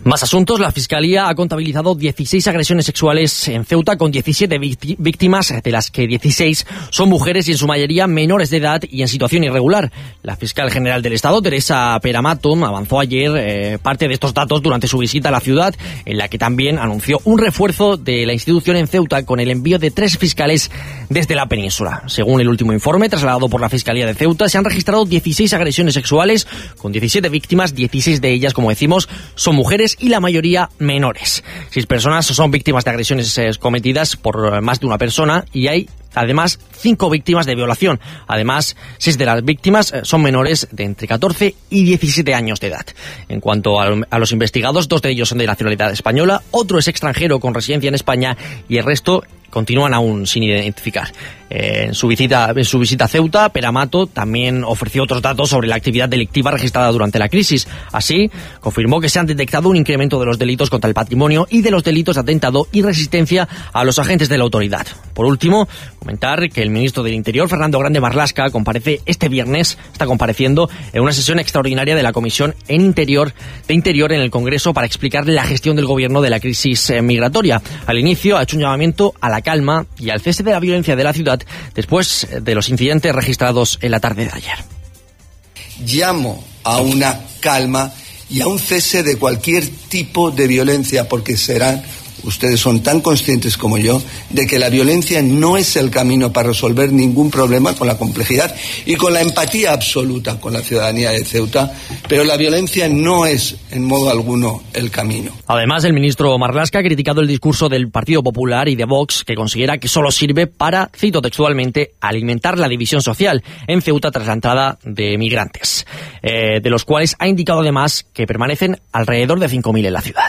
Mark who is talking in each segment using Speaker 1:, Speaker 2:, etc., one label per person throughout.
Speaker 1: Más asuntos. La Fiscalía ha contabilizado 16 agresiones sexuales en Ceuta con 17 víctimas, de las que 16 son mujeres y en su mayoría menores de edad y en situación irregular. La fiscal general del Estado, Teresa Peramato, avanzó ayer parte de estos datos durante su visita a la ciudad, en la que también anunció un refuerzo de la institución en Ceuta con el envío de 3 fiscales desde la península. Según el último informe trasladado por la Fiscalía de Ceuta, se han registrado 16 agresiones sexuales con 17 víctimas, 16 de ellas, como decimos, son mujeres y la mayoría menores. 6 personas son víctimas de agresiones cometidas por más de una persona y hay además 5 víctimas de violación. Además, 6 de las víctimas son menores de entre 14 y 17 años de edad. En cuanto a los investigados, 2 de ellos son de nacionalidad española, otro es extranjero con residencia en España y el resto continúan aún sin identificar. En su visita a Ceuta, Peramato también ofreció otros datos sobre la actividad delictiva registrada durante la crisis. Así, confirmó que se han detectado un incremento de los delitos contra el patrimonio y de los delitos de atentado y resistencia a los agentes de la autoridad. Por último, comentar que el ministro del Interior, Fernando Grande Marlaska, comparece este viernes, está compareciendo en una sesión extraordinaria de la Comisión de Interior en el Congreso para explicar la gestión del gobierno de la crisis migratoria. Al inicio ha hecho un llamamiento a la calma y al cese de la violencia de la ciudad después de los incidentes registrados en la tarde de ayer.
Speaker 2: Llamo a una calma y a un cese de cualquier tipo de violencia, porque ustedes son tan conscientes como yo de que la violencia no es el camino para resolver ningún problema, con la complejidad y con la empatía absoluta con la ciudadanía de Ceuta, pero la violencia no es en modo alguno el camino.
Speaker 1: Además, el ministro Marlaska ha criticado el discurso del Partido Popular y de Vox, que considera que solo sirve para, cito textualmente, alimentar la división social en Ceuta tras la entrada de migrantes, de los cuales ha indicado además que permanecen alrededor de 5.000 en la ciudad.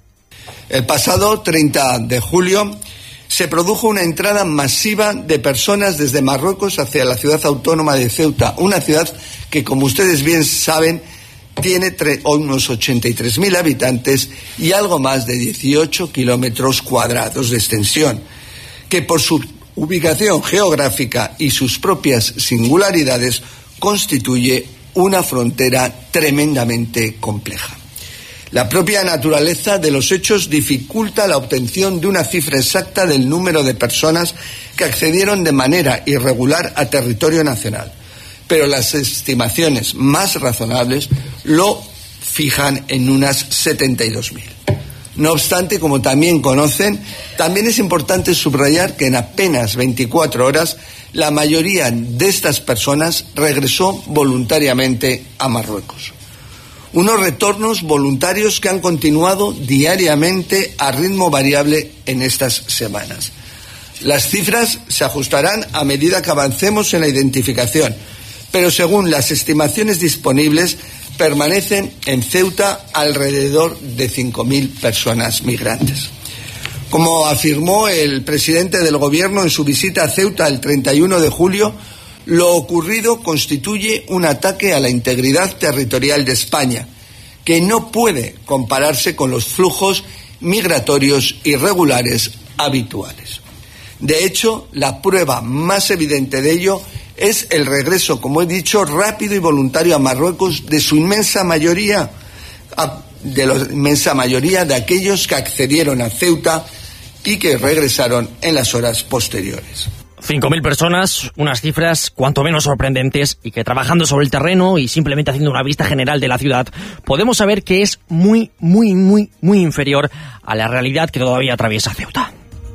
Speaker 2: El pasado 30 de julio se produjo una entrada masiva de personas desde Marruecos hacia la ciudad autónoma de Ceuta, una ciudad que, como ustedes bien saben, tiene unos 83.000 habitantes y algo más de 18 kilómetros cuadrados de extensión, que por su ubicación geográfica y sus propias singularidades constituye una frontera tremendamente compleja. La propia naturaleza de los hechos dificulta la obtención de una cifra exacta del número de personas que accedieron de manera irregular a territorio nacional, pero las estimaciones más razonables lo fijan en unas 72.000. No obstante, como también conocen, también es importante subrayar que en apenas 24 horas la mayoría de estas personas regresó voluntariamente a Marruecos. Unos retornos voluntarios que han continuado diariamente a ritmo variable en estas semanas. Las cifras se ajustarán a medida que avancemos en la identificación, pero según las estimaciones disponibles, permanecen en Ceuta alrededor de 5.000 personas migrantes. Como afirmó el presidente del Gobierno en su visita a Ceuta el 31 de julio, lo ocurrido constituye un ataque a la integridad territorial de España, que no puede compararse con los flujos migratorios irregulares habituales. De hecho, la prueba más evidente de ello es el regreso, como he dicho, rápido y voluntario a Marruecos de su inmensa mayoría, de aquellos que accedieron a Ceuta y que regresaron en las horas posteriores.
Speaker 1: 5.000 personas, unas cifras cuanto menos sorprendentes y que trabajando sobre el terreno y simplemente haciendo una vista general de la ciudad podemos saber que es muy inferior a la realidad que todavía atraviesa Ceuta.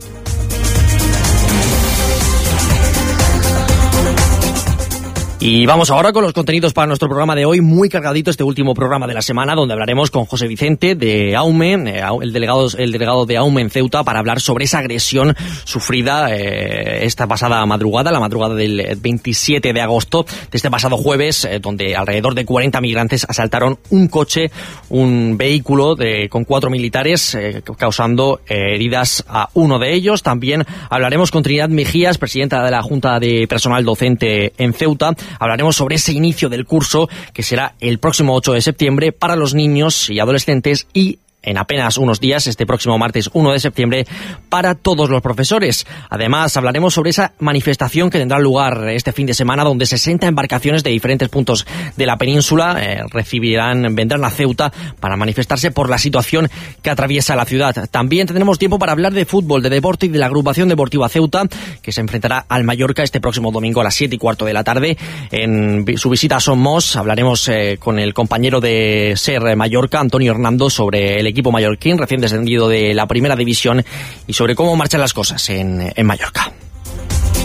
Speaker 1: Y vamos ahora con los contenidos para nuestro programa de hoy, muy cargadito este último programa de la semana, donde hablaremos con José Vicente de Aume, el delegado de Aume en Ceuta, para hablar sobre esa agresión sufrida esta pasada madrugada, la madrugada del 27 de agosto, de este pasado jueves, donde alrededor de 40 migrantes asaltaron un coche, un vehículo con 4 militares, causando heridas a uno de ellos. También hablaremos con Trinidad Mejías, presidenta de la Junta de Personal Docente en Ceuta. Hablaremos sobre ese inicio del curso que será el próximo 8 de septiembre para los niños y adolescentes y en apenas unos días, este próximo martes 1 de septiembre, para todos los profesores. Además, hablaremos sobre esa manifestación que tendrá lugar este fin de semana, donde 60 embarcaciones de diferentes puntos de la península vendrán a Ceuta para manifestarse por la situación que atraviesa la ciudad. También tendremos tiempo para hablar de fútbol, de deporte y de la agrupación deportiva Ceuta, que se enfrentará al Mallorca este próximo domingo a las 7:15 de la tarde. En su visita a Somos hablaremos con el compañero de SER Mallorca, Antonio Hernando, sobre el equipo mallorquín recién descendido de la primera división y sobre cómo marchan las cosas en Mallorca.